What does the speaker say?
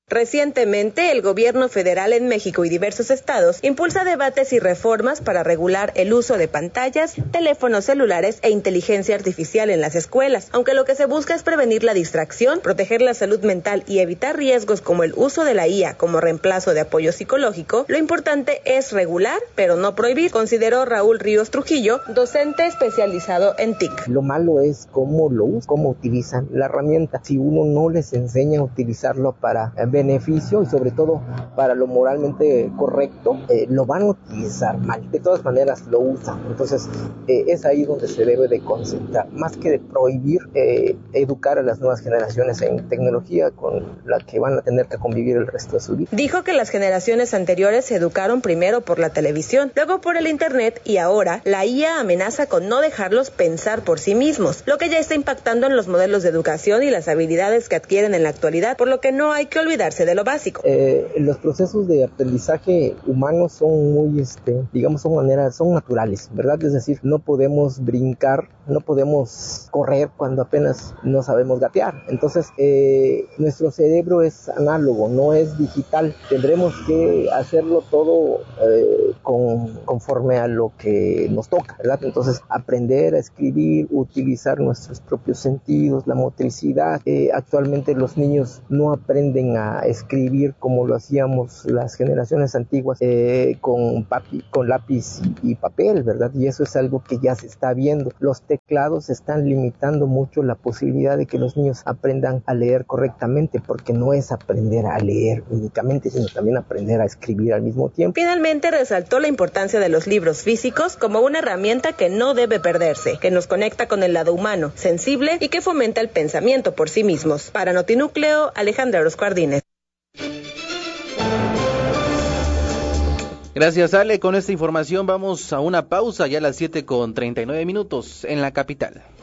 Recientemente, el gobierno federal en México y diversos estados impulsa debates y reformas para regular el uso de pantallas, teléfonos celulares e inteligencia artificial en las escuelas, aunque lo que se busca es prevenir la distracción, proteger la salud mental y evitar riesgos como el uso de la IA como reemplazo de apoyo psicológico. Lo importante es regular, pero no prohibir, consideró Raúl Ríos Trujillo, docente especializado en TIC. Lo malo es cómo lo usan, cómo utilizan la herramienta. Si uno no les enseña a utilizarlo para beneficio y sobre todo para lo moralmente correcto, lo van a utilizar mal. De todas maneras lo usan. Entonces es ahí donde se debe de concentrar. Más que de prohibir, educar a las nuevas generaciones en tecnología con la que van a tener que convivir el resto de su vida. Dijo que las generaciones anteriores se educaron primero por la televisión, luego por el internet y ahora la IA amenaza con no dejarlos pensar por sí mismos, lo que ya está impactando en los modelos de educación y las habilidades que adquieren en la actualidad, por lo que no hay que olvidarse de lo básico. Los procesos de aprendizaje humanos son muy, son naturales, ¿verdad? Es decir, no podemos brincar, no podemos correr cuando apenas no sabemos gatear. Entonces, nuestro cerebro es análogo, no es digital. Tendremos que hacerlo todo conforme a lo que nos toca, ¿verdad? Entonces, aprender a escribir, utilizar nuestros propios sentidos, la motricidad. Actualmente los niños no aprenden a escribir como lo hacíamos las generaciones antiguas, con lápiz y papel, ¿verdad? Y eso es algo que ya se está viendo. Los teclados están limitando mucho la posibilidad de que los niños aprendan a leer correctamente, porque no es aprender a leer únicamente, sino también aprender a escribir al mismo tiempo. Finalmente resaltó la importancia de los libros físicos como una herramienta que no debe perderse, que nos conecta con el lado humano, sensible y que fomenta el pensamiento por sí mismos. Para Notinúcleo, Alejandra Orozco Ardínez. Gracias, Ale. Con esta información vamos a una pausa ya a las 7:39 en la capital.